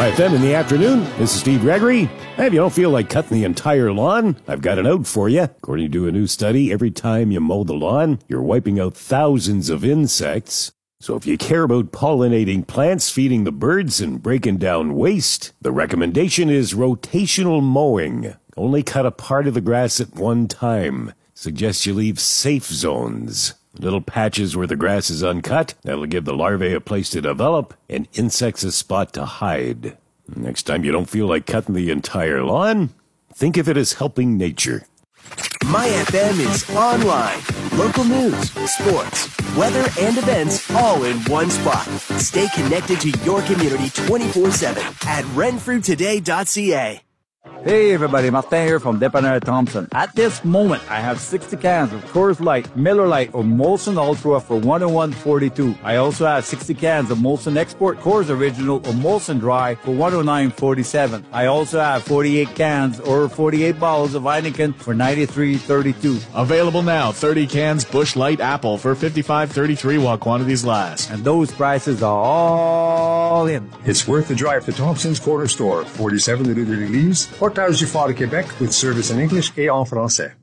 YFM in the afternoon. This is Steve Gregory. Hey, if you don't feel like cutting the entire lawn, I've got an out for you. According to a new study, every time you mow the lawn, you're wiping out thousands of insects. So if you care about pollinating plants, feeding the birds, and breaking down waste, the recommendation is rotational mowing. Only cut a part of the grass at one time. Suggests you leave safe zones. Little patches where the grass is uncut. That'll give the larvae a place to develop and insects a spot to hide. Next time you don't feel like cutting the entire lawn, think of it as helping nature. MyFM is online. Local news, sports, weather, and events all in one spot. Stay connected to your community 24/7 at renfrewtoday.ca. Hey everybody, Martin here from Dépanneur Thompson. At this moment, I have 60 cans of Coors Light, Miller Lite, or Molson Ultra for $101.42. I also have 60 cans of Molson Export Coors Original or Molson Dry for $109.47. I also have 48 cans or 48 bottles of Heineken for $93.32. Available now, 30 cans Busch Light Apple for $55.33 while quantities last. And those prices are all in. It's worth the drive to Thompson's Corner Store, 47 Rue de l'Église, Portage du Fort de Québec, with service in English et en français.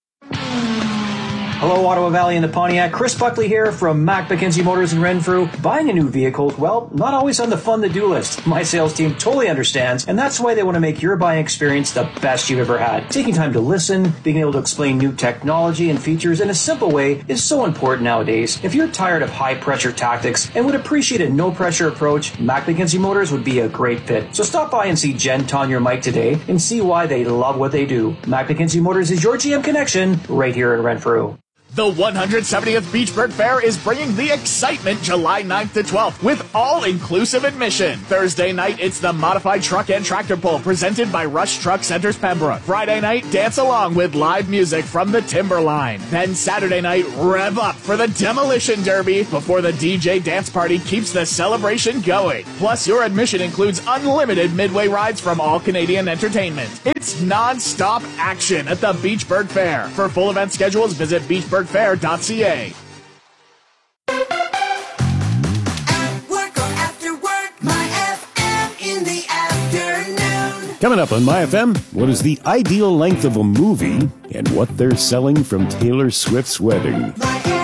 Hello, Ottawa Valley and the Pontiac. Chris Buckley here from Mac McKenzie Motors in Renfrew. Buying a new vehicle, well, not always on the fun-to-do list. My sales team totally understands, and that's why they want to make your buying experience the best you've ever had. Taking time to listen, being able to explain new technology and features in a simple way is so important nowadays. If you're tired of high-pressure tactics and would appreciate a no-pressure approach, Mac McKenzie Motors would be a great fit. So stop by and see Jen, Tanya, or Mike today and see why they love what they do. Mac McKenzie Motors is your GM connection right here in Renfrew. The 170th Beachburg Fair is bringing the excitement July 9th to 12th with all-inclusive admission. Thursday night, it's the Modified Truck and Tractor Pull presented by Rush Truck Centers Pembroke. Friday night, dance along with live music from the Timberline. Then Saturday night, rev up for the Demolition Derby before the DJ dance party keeps the celebration going. Plus, your admission includes unlimited midway rides from All Canadian Entertainment. It's non-stop action at the Beachburg Fair. For full event schedules, visit beachburgfair.ca. Coming up on MyFM, what is the ideal length of a movie and what they're selling from Taylor Swift's wedding?